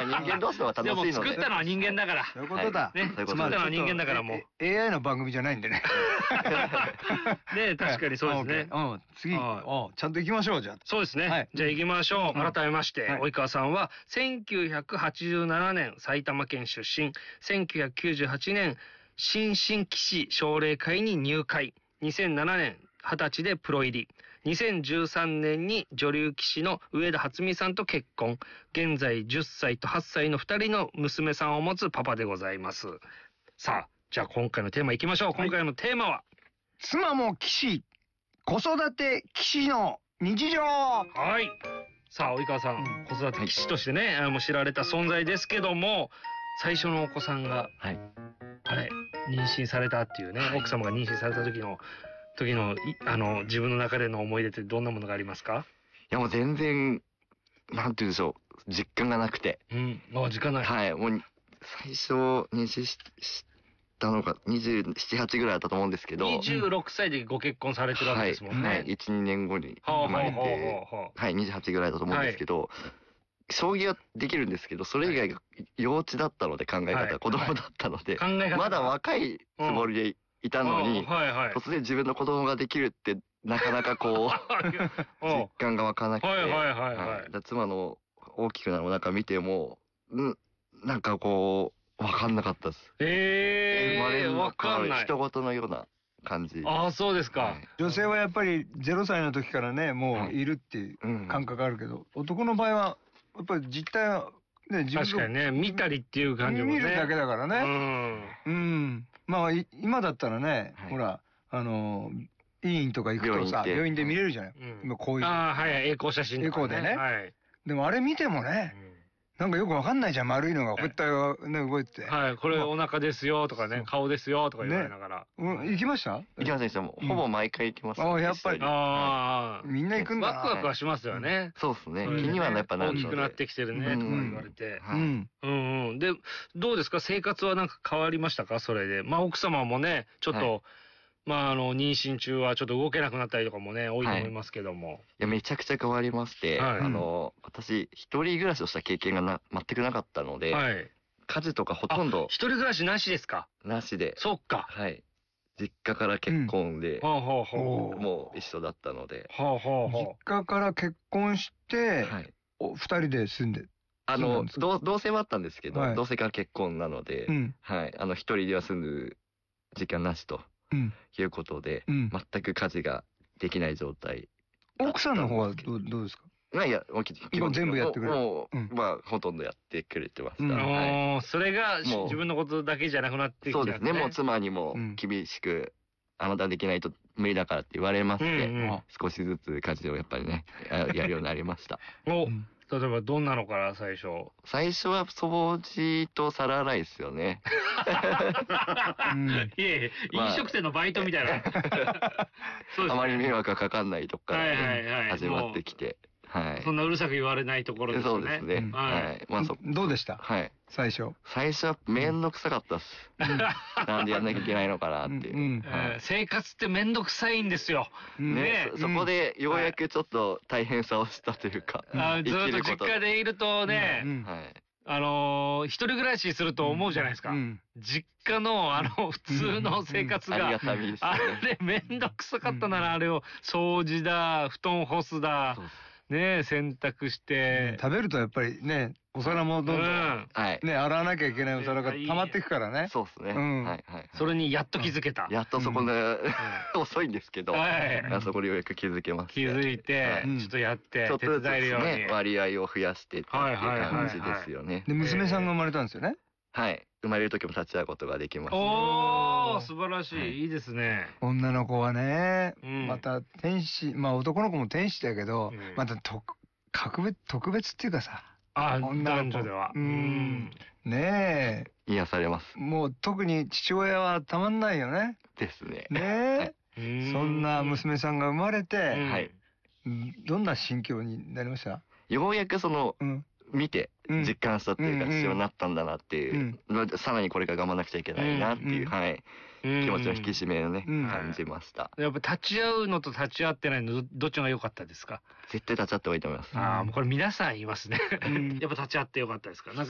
人間同士の方が楽しいので。 でも作ったのは人間だから。 そういうことだ。 ね、作ったのは人間だからもう。 AI の番組じゃないんでね。 ね、確かにそうですね。 次、ちゃんと行きましょう、じゃあ。 そうですね。じゃあ行きましょう。改めまして、及川さんは1987年埼玉県出身、1998年新進棋士奨励会に入会、2007年20歳でプロ入り、2013年に女流棋士の上田初美さんと結婚、現在10歳と8歳の2人の娘さんを持つパパでございます。さあ、じゃあ今回のテーマいきましょう。今回のテーマは、 妻も棋士、子育て棋士の日常。 はい。さあ、及川さん、子育て棋士としてね、もう知られた存在ですけども、最初のお子さんが、あれ、妊娠されたっていうね、奥様が妊娠された時の自分の中での思い出ってどんなものがありますか？ いやもう全然、なんて言うんでしょう、実感がなくて。 実感ない。 はい、もう、最初、妊娠したのが27、8ぐらいだったと思うんですけど。 26歳でご結婚されてるわけですもんね。 はい、1、2年後に生まれて、はい、28ぐらいだと思うんですけど、将棋はできるんですけど、それ以外が幼稚だったので、考え方、子供だったので、まだ若いつもりでいたのに、突然自分の子供ができるって、なかなかこう、実感が湧かなくて、妻の大きくなるお腹見ても、なんかこう、わかんなかったです。生まれるのか、人事のような感じ。 ああ、そうですか。 女性はやっぱり0歳の時からね、もういるっていう感覚あるけど、男の場合は、やっぱり実態は、ね、自分確かにね、見たりっていう感じもね。 見るだけだからね。まあ、今だったらね、ほら、医院とか行くとさ、病院で見れるじゃない。今こういう。 栄光写真とかね。 栄光でね。でもあれ見てもね、なんかよくわかんないじゃん、丸いのが、こうやってね、動いてて。 はい、これお腹ですよとかね、顔ですよとか言われながら。 行きました？ 行きませんでした。ほぼ毎回行きます。 やっぱり。みんな行くんだな。 ワクワクはしますよね。 そうですね。気にはやっぱなるので。 大きくなってきてるね、とか言われて。で、どうですか？生活はなんか変わりましたか？それで。まあ、奥様もね、ちょっと、まあ、妊娠中はちょっと動けなくなったりとかもね、多いと思いますけども。 いや、めちゃくちゃ変わりまして、私、一人暮らしをした経験が全くなかったので、家事とかほとんど。 一人暮らしなしですか？ なしで。 そっか。 はい。実家から結婚で、もう一緒だったので。 実家から結婚して、二人で住んで。 同棲もあったんですけど、同棲から結婚なので、はい。一人では住む時間なしと。いうことで、全く家事ができない状態。 奥さんの方はどうですか？ いや、 全部やってくれる。 もう、まあ、ほとんどやってくれてました。 それが自分のことだけじゃなくなってきて。 そうですね。もう妻にも厳しく、あなたできないと無理だからって言われまして、少しずつ家事をやっぱりね、やるようになりました。 例えばどんなのから最初？ 最初は掃除と皿洗いですよね。 いえ、飲食店のバイトみたいな。 あまり迷惑がかかんないとこから始まってきて。 そんなうるさく言われないところですね。 そうですね。 どうでした？最初。 最初はめんどくさかったっす。なんでやんなきゃいけないのかなっていう。 生活ってめんどくさいんですよ。 ね。そこでようやくちょっと大変さをしたというか。 ずっと実家でいるとね、一人暮らしすると思うじゃないですか。実家の普通の生活が、あれめんどくさかったなら、あれを掃除だ、布団干すだ、ね、洗濯して。 食べるとやっぱりね、お皿もどんどん、ね、洗わなきゃいけないお皿が溜まっていくからね。 そうですね。 それにやっと気づけた。 やっとそこで、遅いんですけど、そこでようやく気づけました。 気づいて、ちょっとやって、手伝えるように。 割合を増やしてっていう感じですよね。 で、娘さんが生まれたんですよね。 はい。生まれる時も立ち会うことができました。 おー、素晴らしい。いいですね。 女の子はね、また天使、まあ男の子も天使だけど、また特別っていうかさ。 男女では。 ねえ。癒されます。 もう特に父親はたまんないよね。 ですね。 ねえ。そんな娘さんが生まれて、どんな心境になりました？ ようやく見て実感したっていうか、必要になったんだなっていう、さらにこれから頑張らなくちゃいけないなっていう、気持ちの引き締めをね、感じました。 やっぱ立ち会うのと立ち会ってないの、どっちが良かったですか？ 絶対立ち会った方がいいと思います。 もうこれ皆さん言いますね。やっぱ立ち会って良かったですか？